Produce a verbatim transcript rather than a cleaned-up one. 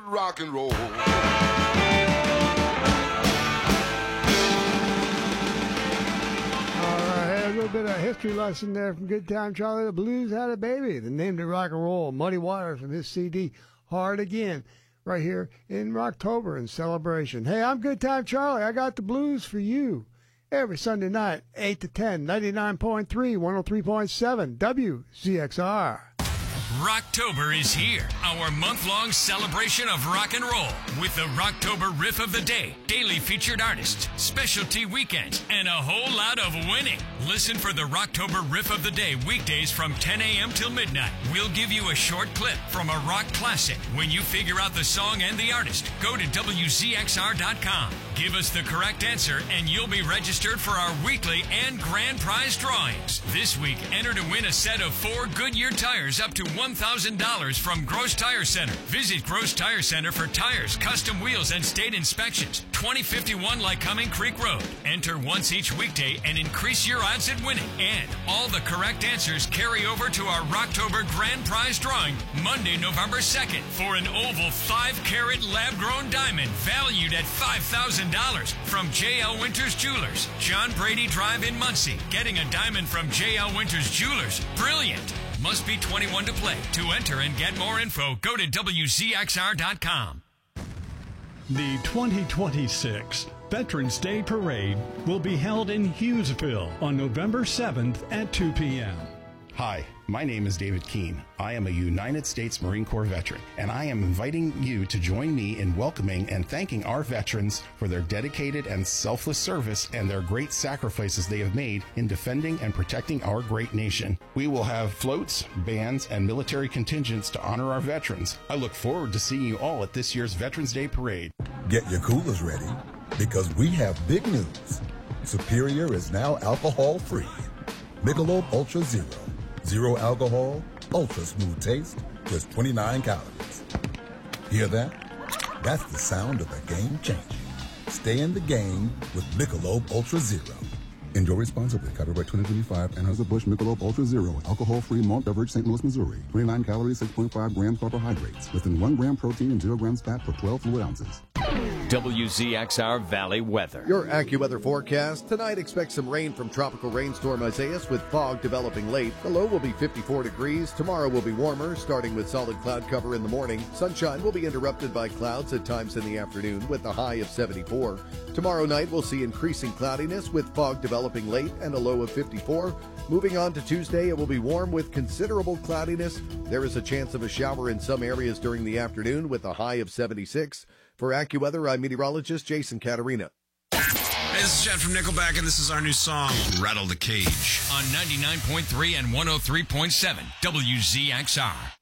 rock and roll. A little bit of history lesson there from Good Time Charlie. The Blues Had a Baby. They named it rock and roll. Muddy Waters from his C D, Hard Again, right here in Rocktober in celebration. Hey, I'm Good Time Charlie. I got the blues for you every Sunday night, eight to ten, ninety-nine point three, one oh three point seven, W Z X R. Rocktober is here, our month-long celebration of rock and roll with the Rocktober Riff of the Day, daily featured artists, specialty weekends, and a whole lot of winning. Listen for the Rocktober Riff of the Day weekdays from ten a.m. till midnight. We'll give you a short clip from a rock classic. When you figure out the song and the artist, go to W Z X R dot com. Give us the correct answer and you'll be registered for our weekly and grand prize drawings. This week, enter to win a set of four Goodyear tires up to one thousand dollars from Gross Tire Center. Visit Gross Tire Center for tires, custom wheels, and state inspections. twenty fifty-one Lycoming Creek Road. Enter once each weekday and increase your odds at winning. And all the correct answers carry over to our Rocktober Grand Prize drawing Monday, November second for an oval five carat lab-grown diamond valued at five thousand dollars from J L Winters Jewelers. John Brady Drive in Muncie. Getting a diamond from J L Winters Jewelers. Brilliant. Must be twenty-one to play. To enter and get more info, go to W Z X R dot com. The twenty twenty-six Veterans Day Parade will be held in Hughesville on November seventh at two p.m. Hi, my name is David Keene. I am a United States Marine Corps veteran, and I am inviting you to join me in welcoming and thanking our veterans for their dedicated and selfless service and their great sacrifices they have made in defending and protecting our great nation. We will have floats, bands, and military contingents to honor our veterans. I look forward to seeing you all at this year's Veterans Day Parade. Get your coolers ready, because we have big news. Superior is now alcohol-free. Michelob Ultra Zero. Zero alcohol, ultra smooth taste, just twenty-nine calories. Hear that? That's the sound of a game changer. Stay in the game with Michelob Ultra Zero. Enjoy responsibly. Copyright twenty twenty-five, Anheuser-Busch Michelob Ultra Zero. Alcohol-free malt beverage, Saint Louis, Missouri. twenty-nine calories, six point five grams carbohydrates. Less than one gram protein and zero grams fat per twelve fluid ounces. W Z X R Valley weather. Your AccuWeather forecast. Tonight, expect some rain from tropical rainstorm Isaias with fog developing late. The low will be fifty-four degrees. Tomorrow will be warmer, starting with solid cloud cover in the morning. Sunshine will be interrupted by clouds at times in the afternoon with a high of seventy-four. Tomorrow night, we'll see increasing cloudiness with fog developing late and a low of fifty-four. Moving on to Tuesday, it will be warm with considerable cloudiness. There is a chance of a shower in some areas during the afternoon with a high of seventy-six. For AccuWeather, I'm meteorologist Jason Caterina. Hey, this is Chad from Nickelback, and this is our new song, Rattle the Cage. On ninety-nine point three and one oh three point seven W Z X R.